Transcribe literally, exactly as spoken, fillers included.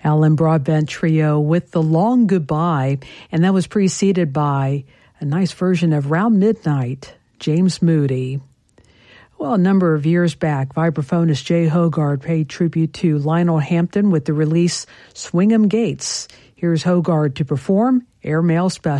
Alan Broadbent Trio with The Long Goodbye, and that was preceded by a nice version of Round Midnight, James Moody. Well, a number of years back, vibraphonist Jay Hogarth paid tribute to Lionel Hampton with the release Swing 'em Gates. Here's Hogarth to perform Airmail Special.